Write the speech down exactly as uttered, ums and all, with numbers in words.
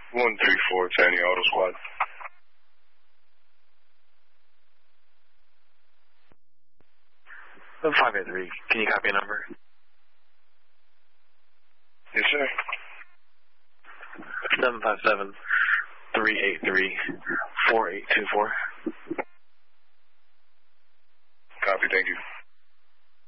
one three four, Tanny Auto Squad. five eight three, can you copy a number? Yes, sir. seven five seven, three eight three, four eight two four. Copy, thank you.